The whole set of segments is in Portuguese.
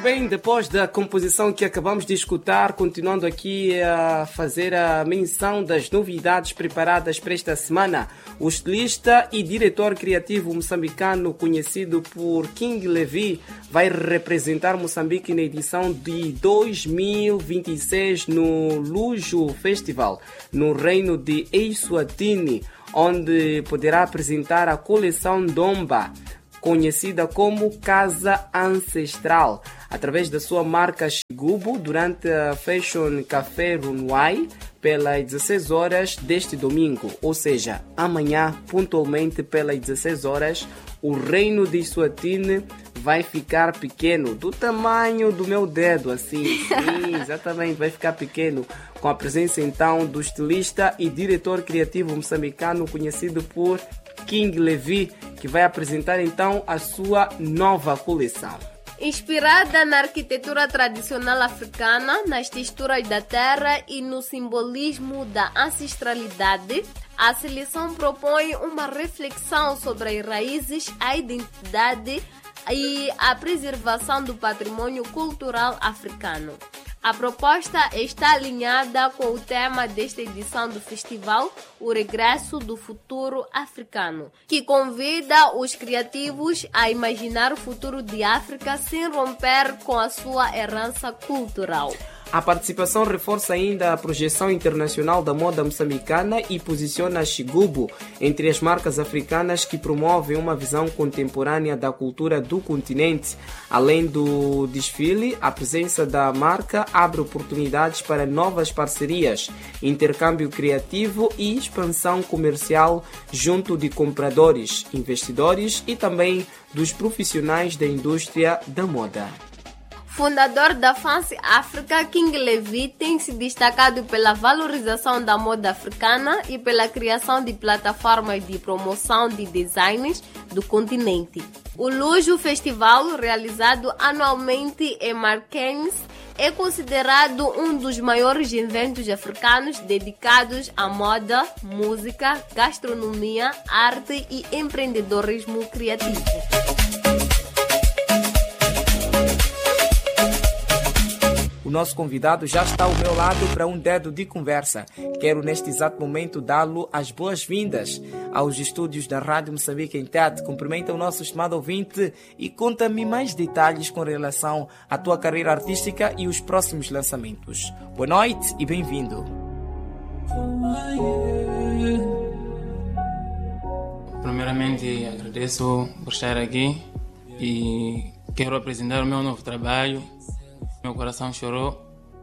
bem, depois da composição que acabamos de escutar, continuando aqui a fazer a menção das novidades preparadas para esta semana, o estilista e diretor criativo moçambicano conhecido por King Levi vai representar Moçambique na edição de 2026 no Lujo Festival, no reino de Eswatini, onde poderá apresentar a coleção Domba, conhecida como Casa Ancestral, através da sua marca Shigubo, durante a Fashion Café Runway, pelas 16 horas deste domingo, ou seja, amanhã, pontualmente pelas 16 horas, o reino de Eswatini vai ficar pequeno, do tamanho do meu dedo, assim, sim, exatamente, vai ficar pequeno, com a presença então do estilista e diretor criativo moçambicano conhecido por King Levi, que vai apresentar então a sua nova coleção. Inspirada na arquitetura tradicional africana, nas texturas da terra e no simbolismo da ancestralidade, a seleção propõe uma reflexão sobre as raízes, a identidade e a preservação do patrimônio cultural africano. A proposta está alinhada com o tema desta edição do festival, o Regresso do Futuro Africano, que convida os criativos a imaginar o futuro de África sem romper com a sua herança cultural. A participação reforça ainda a projeção internacional da moda moçambicana e posiciona a Shigubo entre as marcas africanas que promovem uma visão contemporânea da cultura do continente. Além do desfile, a presença da marca abre oportunidades para novas parcerias, intercâmbio criativo e expansão comercial junto de compradores, investidores e também dos profissionais da indústria da moda. Fundador da Fancy Africa, King Levi tem se destacado pela valorização da moda africana e pela criação de plataformas de promoção de designs do continente. O Lujo Festival, realizado anualmente em Marrakech, é considerado um dos maiores eventos africanos dedicados à moda, música, gastronomia, arte e empreendedorismo criativo. O nosso convidado já está ao meu lado para um dedo de conversa. Quero neste exato momento dar-lhe as boas-vindas aos estúdios da Rádio Moçambique em Tete. Cumprimenta o nosso estimado ouvinte e conta-me mais detalhes com relação à tua carreira artística e os próximos lançamentos. Boa noite e bem-vindo. Primeiramente, agradeço por estar aqui e quero apresentar o meu novo trabalho. Meu coração chorou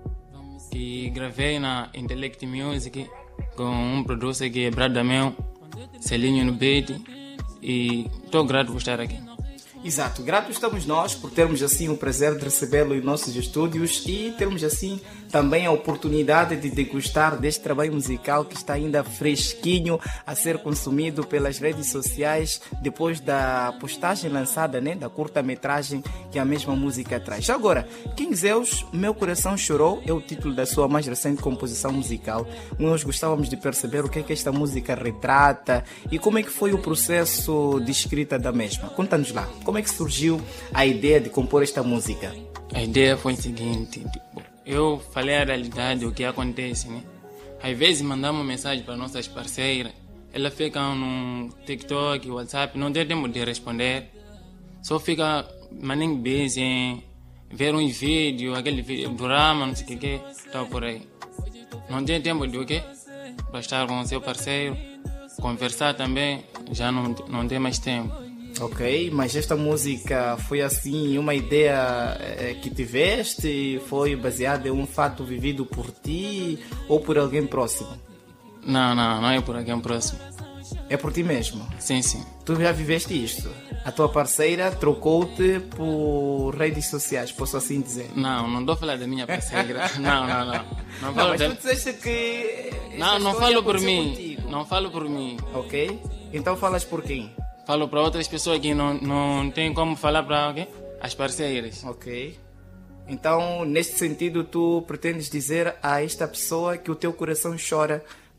e gravei na Intellect Music com um producer que é brother meu, Celinho no beat, e estou grato por estar aqui. Exato, gratos estamos nós por termos assim o prazer de recebê-lo em nossos estúdios e termos assim também a oportunidade de degustar deste trabalho musical que está ainda fresquinho a ser consumido pelas redes sociais depois da postagem lançada, né, da curta-metragem que a mesma música traz. Agora, King Zeus, Meu Coração Chorou é o título da sua mais recente composição musical. Nós gostávamos de perceber o que é que esta música retrata e como é que foi o processo de escrita da mesma. Conta-nos lá. Como é que surgiu a ideia de compor esta música? A ideia foi o seguinte, eu falei a realidade, o que acontece, né? Às vezes mandamos mensagem para nossas parceiras, elas ficam no TikTok, WhatsApp, não tem tempo de responder, só fica maninho busy em ver uns vídeos, aquele vídeo, drama, não sei o que, tal por aí. Não tem tempo de o quê? Para estar com o seu parceiro, conversar também, já não tem mais tempo. Ok, mas esta música foi assim uma ideia que tiveste? Foi baseada em um fato vivido por ti ou por alguém próximo? Não é por alguém próximo. É por ti mesmo? Sim. Tu já viveste isto? A tua parceira trocou-te por redes sociais, posso assim dizer? Não estou a falar da minha parceira. Não. Não, mas tu disseste que... Não falo por mim. Contigo. Não falo por mim. Ok, então falas por quem? Falo para outras pessoas que não tem como falar para as parceiras. Ok. Então, neste sentido, tu pretendes dizer a esta pessoa que o teu coração chora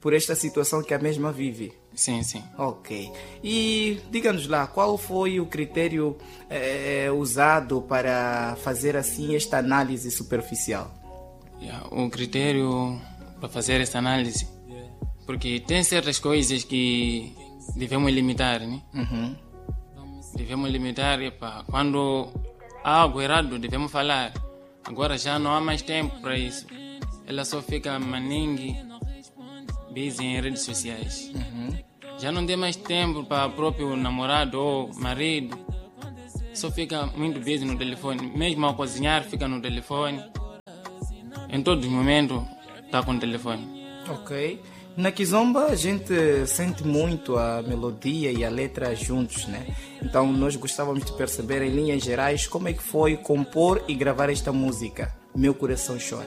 por esta situação que a mesma vive. Sim, sim. Ok. E diga-nos lá, qual foi o critério usado para fazer assim esta análise superficial? O critério para fazer essa análise, porque tem certas coisas que devemos limitar, né? Uhum. Devemos limitar, quando há algo errado devemos falar. Agora já não há mais tempo para isso. Ela só fica maningue, busy em redes sociais. Já não tem mais tempo para o próprio namorado ou marido. Só fica muito busy no telefone. Mesmo ao cozinhar, fica no telefone. Em todos os momentos, está com o telefone. Ok. Na Kizomba a gente sente muito a melodia e a letra juntos, né? Então nós gostávamos de perceber em linhas gerais como é que foi compor e gravar esta música, Meu Coração Chora.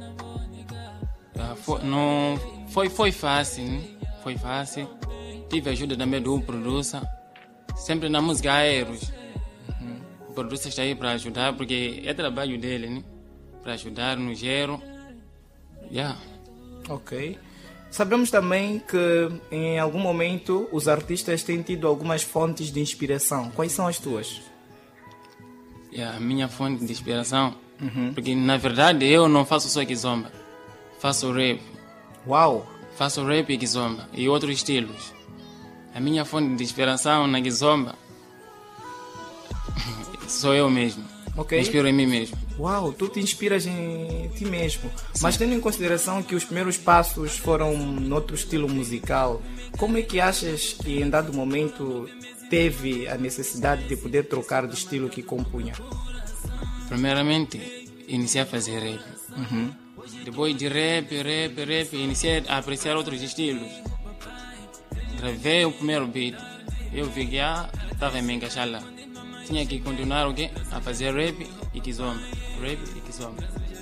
Foi fácil, né? Foi fácil. Tive a ajuda também do producer. Sempre na música aéreos. O producer está aí para ajudar, porque é trabalho dele, né? Para ajudar no gero. Ok. Sabemos também que em algum momento os artistas têm tido algumas fontes de inspiração. Quais são as tuas? A minha fonte de inspiração, porque na verdade eu não faço só Kizomba, faço rap. Uau! Faço rap e Kizomba e outros estilos. A minha fonte de inspiração na Kizomba sou eu mesmo. Ok. Inspiro em mim mesmo. Uau, tu te inspiras em ti mesmo. Sim. Mas tendo em consideração que os primeiros passos foram noutro estilo musical, como é que achas que em dado momento teve a necessidade de poder trocar de estilo que compunha? Primeiramente, iniciei a fazer rap. Depois de rap, iniciei a apreciar outros estilos. Gravei o primeiro beat. Eu vi que estava a me encaixar lá. Tinha que continuar a fazer rap e Kizomba. Rap e Kizomba.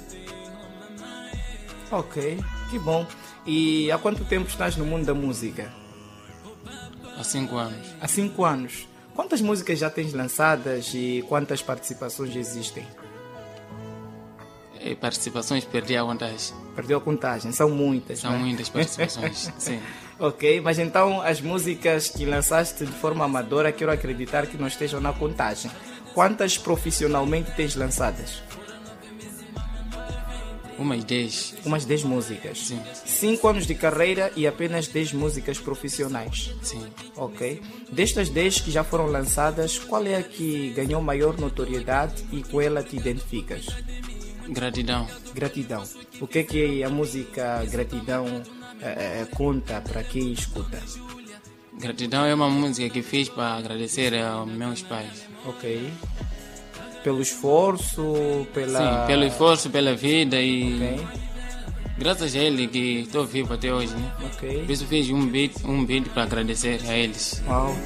Ok, que bom. E há quanto tempo estás no mundo da música? Há 5 anos. Há 5 anos. Quantas músicas já tens lançadas e quantas participações existem? Participações, perdi a contagem. Perdeu a contagem, são muitas. São muitas participações, sim. Ok, mas então as músicas que lançaste de forma amadora, quero acreditar que não estejam na contagem. Quantas profissionalmente tens lançadas? Umas 10. Umas 10 músicas? Sim. 5 anos de carreira e apenas 10 músicas profissionais? Sim. Ok. Destas 10 que já foram lançadas, qual é a que ganhou maior notoriedade e com ela te identificas? Gratidão. Gratidão. O que é que a música Gratidão conta para quem escuta? Gratidão é uma música que fiz para agradecer aos meus pais. Ok. Pelo esforço, Sim, pelo esforço, pela vida e... Ok. Graças a ele que estou vivo até hoje, né? Ok. Por isso fiz um beat para agradecer a eles. Uau.